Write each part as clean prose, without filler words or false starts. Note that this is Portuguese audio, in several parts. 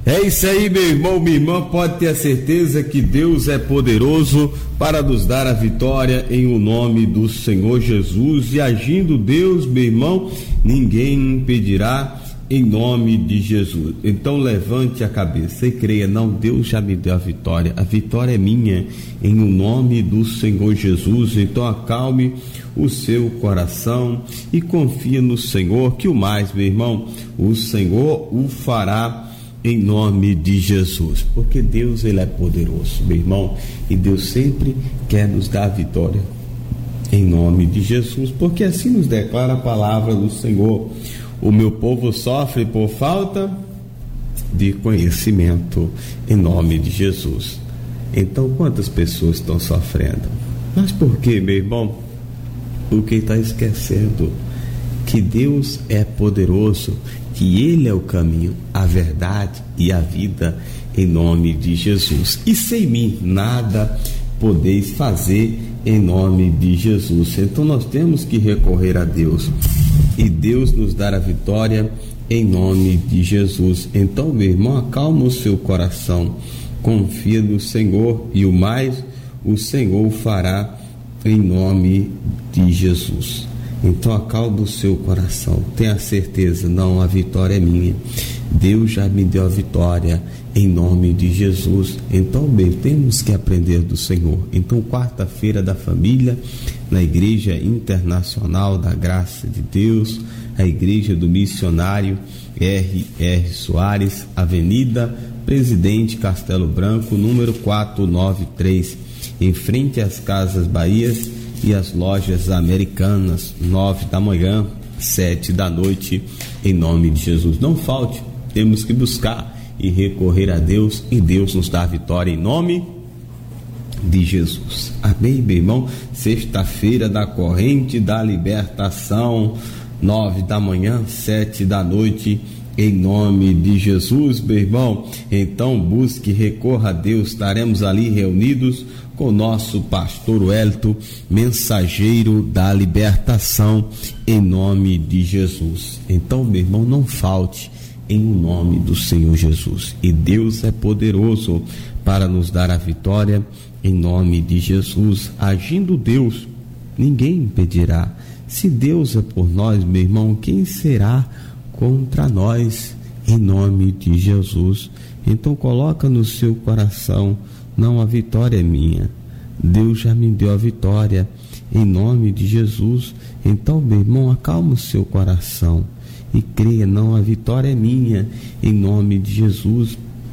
É isso aí, meu irmão, minha irmã, pode ter a certeza que Deus é poderoso para nos dar a vitória em o nome do Senhor Jesus, e agindo Deus, meu irmão, ninguém impedirá em nome de Jesus. Então levante a cabeça e creia, não, Deus já me deu a vitória é minha em o nome do Senhor Jesus. Então acalme o seu coração e confia no Senhor, que o mais, meu irmão, o Senhor o fará em nome de Jesus, porque Deus, ele é poderoso, meu irmão, e Deus sempre quer nos dar a vitória em nome de Jesus, porque assim nos declara a palavra do Senhor: o meu povo sofre por falta de conhecimento, em nome de Jesus. Então, quantas pessoas estão sofrendo? Mas por quê, meu irmão? Porque está esquecendo que Deus é poderoso, que Ele é o caminho, a verdade e a vida, em nome de Jesus. E sem mim nada podeis fazer, em nome de Jesus. Então nós temos que recorrer a Deus e Deus nos dar a vitória em nome de Jesus. Então, meu irmão, acalma o seu coração, confia no Senhor, e o mais o Senhor fará em nome de Jesus. Então acalma o seu coração, tenha certeza, não, a vitória é minha, Deus já me deu a vitória em nome de Jesus. Então, bem, temos que aprender do Senhor. Então, quarta-feira da família, na Igreja Internacional da Graça de Deus, a Igreja do Missionário R.R. Soares, Avenida Presidente Castelo Branco, número 493, em frente às Casas Bahias e as Lojas Americanas, 9 da manhã, 7 da noite, em nome de Jesus. Não falte, temos que buscar e recorrer a Deus, e Deus nos dá a vitória em nome de Jesus. Amém, meu irmão? Sexta-feira da corrente da libertação, 9 da manhã, 7 da noite, em nome de Jesus, meu irmão. Então busque, recorra a Deus, estaremos ali reunidos com o nosso pastor Wellington, mensageiro da libertação, em nome de Jesus. Então, meu irmão, não falte, em nome do Senhor Jesus. E Deus é poderoso para nos dar a vitória em nome de Jesus. Agindo Deus, ninguém impedirá. Se Deus é por nós, meu irmão, quem será contra nós, em nome de Jesus? Então coloca no seu coração, não, a vitória é minha, Deus já me deu a vitória em nome de Jesus. Então, meu irmão, acalma o seu coração e creia, não, a vitória é minha em nome de Jesus.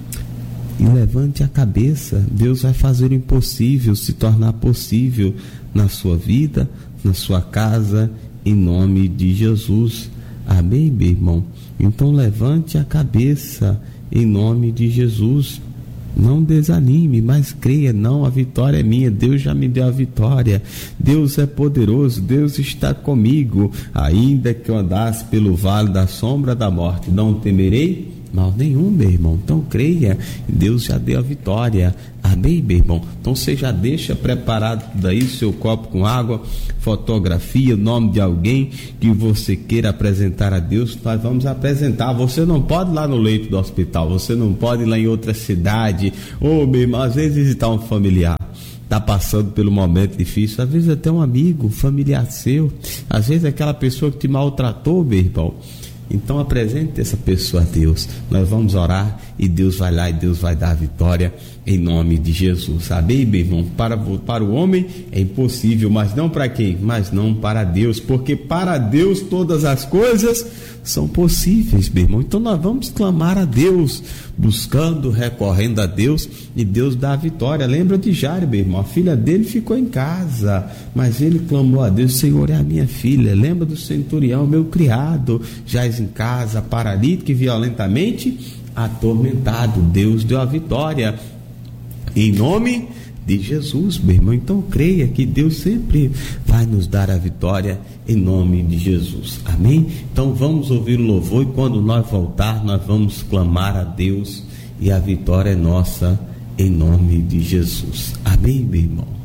E levante a cabeça, Deus vai fazer o impossível se tornar possível na sua vida, na sua casa, em nome de Jesus. Amém, meu irmão? Então levante a cabeça em nome de Jesus. Não desanime, mas creia, não, a vitória é minha, Deus já me deu a vitória, Deus é poderoso, Deus está comigo. Ainda que eu andasse pelo vale da sombra da morte, não temerei mal nenhum, meu irmão. Então creia, Deus já deu a vitória. Amém, meu irmão? Então você já deixa preparado tudo aí, seu copo com água, fotografia, o nome de alguém que você queira apresentar a Deus. Nós vamos apresentar. Você não pode ir lá no leito do hospital, você não pode ir lá em outra cidade, ou meu irmão, às vezes visitar um familiar, está passando pelo momento difícil, às vezes até um amigo, familiar seu, às vezes aquela pessoa que te maltratou, meu irmão. Então apresente essa pessoa a Deus. Nós vamos orar e Deus vai lá e Deus vai dar a vitória em nome de Jesus. Amém, meu irmão? Para o homem é impossível, mas não para quem? Mas não para Deus, porque para Deus todas as coisas são possíveis, meu irmão. Então nós vamos clamar a Deus, buscando, recorrendo a Deus, e Deus dá a vitória. Lembra de Jairo, meu irmão? A filha dele ficou em casa, mas ele clamou a Deus: Senhor, é a minha filha. Lembra do centurião, meu criado, jaz em casa, paralítico e violentamente atormentado. Deus deu a vitória em nome de Jesus, meu irmão. Então creia que Deus sempre vai nos dar a vitória em nome de Jesus. Amém? Então vamos ouvir o louvor, e quando nós voltar, nós vamos clamar a Deus, e a vitória é nossa em nome de Jesus. Amém, meu irmão?